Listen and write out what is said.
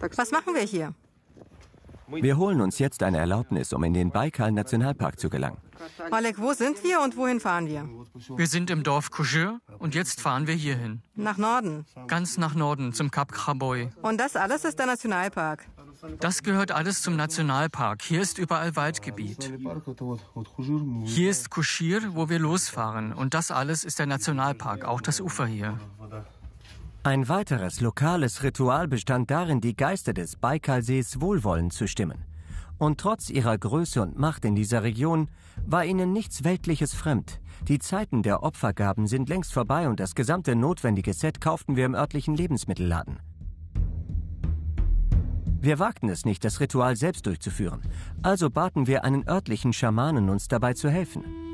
Was machen wir hier? Wir holen uns jetzt eine Erlaubnis, um in den Baikal-Nationalpark zu gelangen. Oleg, wo sind wir und wohin fahren wir? Wir sind im Dorf Kushir und jetzt fahren wir hierhin. Nach Norden. Ganz nach Norden, zum Kap Khaboy. Und das alles ist der Nationalpark. Das gehört alles zum Nationalpark. Hier ist überall Waldgebiet. Hier ist Kushir, wo wir losfahren. Und das alles ist der Nationalpark, auch das Ufer hier. Ein weiteres lokales Ritual bestand darin, die Geister des Baikalsees wohlwollend zu stimmen. Und trotz ihrer Größe und Macht in dieser Region war ihnen nichts Weltliches fremd. Die Zeiten der Opfergaben sind längst vorbei und das gesamte notwendige Set kauften wir im örtlichen Lebensmittelladen. Wir wagten es nicht, das Ritual selbst durchzuführen, also baten wir einen örtlichen Schamanen, uns dabei zu helfen.